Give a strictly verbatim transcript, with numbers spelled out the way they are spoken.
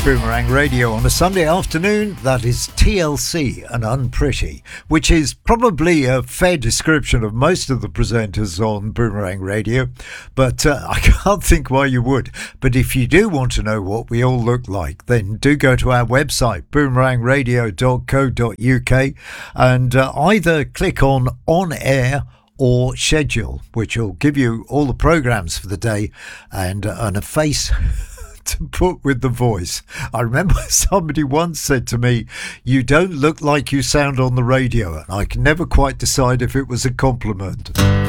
Boomerang Radio on a Sunday afternoon. That is T L C and Unpretty, which is probably a fair description of most of the presenters on Boomerang Radio, but uh, I can't think why you would. But if you do want to know what we all look like, then do go to our website, boomerang radio dot co dot uk, and uh, either click on On Air or Schedule, which will give you all the programmes for the day and, uh, and a face to put with the voice. I remember somebody once said to me, "You don't look like you sound on the radio," and I can never quite decide if it was a compliment.